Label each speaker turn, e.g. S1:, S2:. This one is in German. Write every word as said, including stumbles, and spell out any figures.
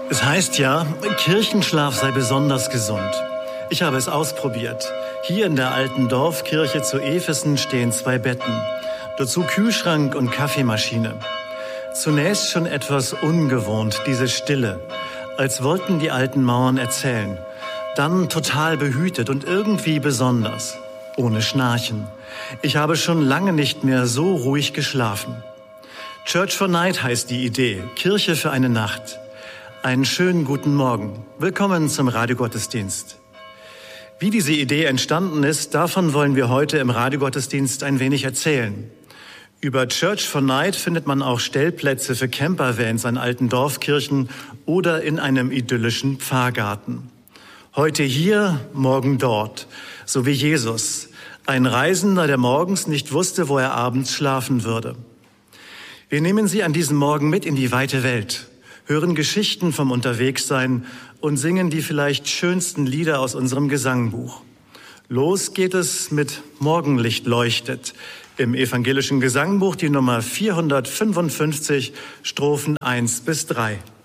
S1: Es heißt ja, Kirchenschlaf sei besonders gesund. Ich habe es ausprobiert. Hier in der alten Dorfkirche zu Efesen stehen zwei Betten. Dazu Kühlschrank und Kaffeemaschine. Zunächst schon etwas ungewohnt, diese Stille. Als wollten die alten Mauern erzählen. Dann total behütet und irgendwie besonders. Ohne Schnarchen. Ich habe schon lange nicht mehr so ruhig geschlafen. Church for Night heißt die Idee. Kirche für eine Nacht. Einen schönen guten Morgen. Willkommen zum Radiogottesdienst. Wie diese Idee entstanden ist, davon wollen wir heute im Radiogottesdienst ein wenig erzählen. Über Church for Night findet man auch Stellplätze für Campervans an alten Dorfkirchen oder in einem idyllischen Pfarrgarten. Heute hier, morgen dort, so wie Jesus, ein Reisender, der morgens nicht wusste, wo er abends schlafen würde. Wir nehmen Sie an diesem Morgen mit in die weite Welt, hören Geschichten vom Unterwegssein und singen die vielleicht schönsten Lieder aus unserem Gesangbuch. Los geht es mit Morgenlicht leuchtet, im evangelischen Gesangbuch die Nummer vierhundertfünfundfünfzig, Strophen eins bis drei.